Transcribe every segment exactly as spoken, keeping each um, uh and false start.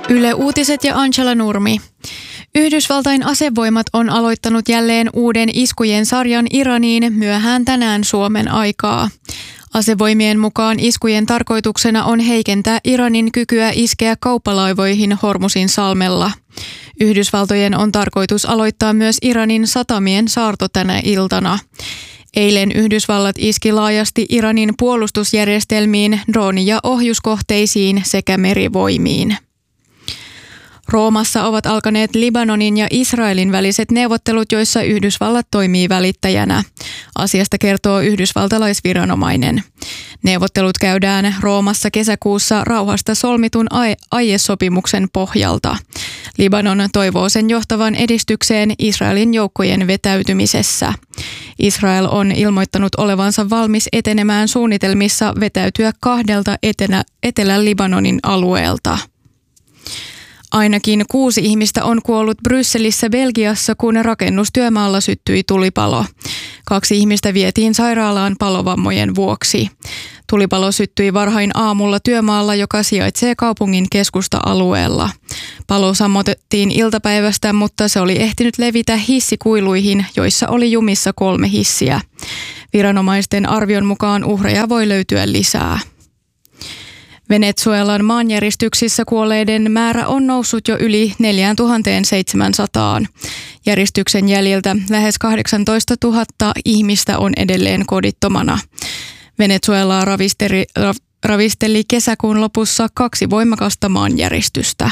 Yle Uutiset ja Angela Nurmi. Yhdysvaltain asevoimat on aloittanut jälleen uuden iskujen sarjan Iraniin myöhään tänään Suomen aikaa. Asevoimien mukaan iskujen tarkoituksena on heikentää Iranin kykyä iskeä kauppalaivoihin Hormusin salmella. Yhdysvaltojen on tarkoitus aloittaa myös Iranin satamien saarto tänä iltana. Eilen Yhdysvallat iski laajasti Iranin puolustusjärjestelmiin, drooni- ja ohjuskohteisiin sekä merivoimiin. Roomassa ovat alkaneet Libanonin ja Israelin väliset neuvottelut, joissa Yhdysvallat toimii välittäjänä. Asiasta kertoo yhdysvaltalaisviranomainen. Neuvottelut käydään Roomassa kesäkuussa rauhasta solmitun aiesopimuksen pohjalta. Libanon toivoo sen johtavan edistykseen Israelin joukkojen vetäytymisessä. Israel on ilmoittanut olevansa valmis etenemään suunnitelmissa vetäytyä kahdelta etelä- Etelä-Libanonin alueelta. Ainakin kuusi ihmistä on kuollut Brysselissä Belgiassa, kun rakennustyömaalla syttyi tulipalo. Kaksi ihmistä vietiin sairaalaan palovammojen vuoksi. Tulipalo syttyi varhain aamulla työmaalla, joka sijaitsee kaupungin keskusta-alueella. Palo sammutettiin iltapäivästä, mutta se oli ehtinyt levitä hissikuiluihin, joissa oli jumissa kolme hissiä. Viranomaisten arvion mukaan uhreja voi löytyä lisää. Venezuelan maanjäristyksissä kuolleiden määrä on noussut jo yli neljätuhattaseitsemänsataa. Järistyksen jäljiltä lähes kahdeksantoistatuhatta ihmistä on edelleen kodittomana. Venezuelaa ravisteli, ravisteli kesäkuun lopussa kaksi voimakasta maanjäristystä.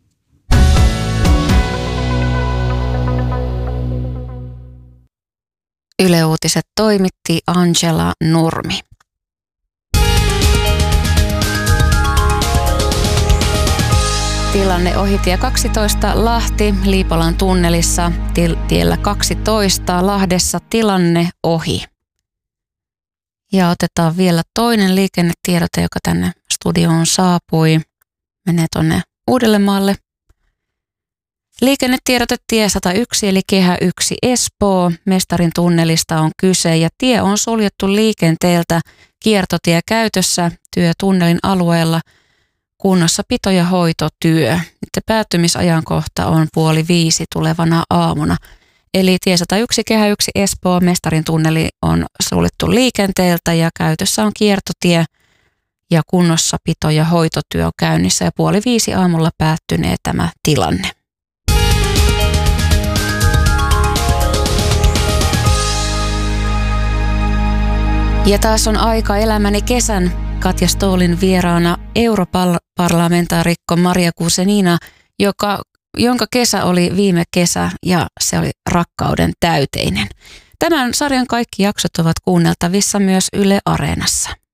Yle Uutiset toimitti Angela Nurmi. Tilanne ohi tie kaksitoista Lahti Liipolan tunnelissa, tiellä kaksitoista Lahdessa tilanne ohi. Ja otetaan vielä toinen liikennetiedote, joka tänne studioon saapui. Menee tuonne Uudellemaalle. Liikennetiedote tie sata yksi eli kehä yksi Espoo. Mestarin tunnelista on kyse ja tie on suljettu liikenteeltä. Kiertotie käytössä työ tunnelin alueella. Kunnossapito- ja hoitotyö. Nyt päättymisajankohta on puoli viisi tulevana aamuna. Eli tie sata yksi kehä yksi Espoo Mestarin tunneli on suljettu liikenteeltä ja käytössä on kiertotie ja kunnossapito- ja hoitotyö on käynnissä ja puoli viisi aamulla päättynee tämä tilanne. Ja taas on aika elämäni kesän. Katja Ståhlin vieraana europarlamentaarikko Maria Guzenina, joka, jonka kesä oli viime kesä ja se oli rakkauden täyteinen. Tämän sarjan kaikki jaksot ovat kuunneltavissa myös Yle Areenassa.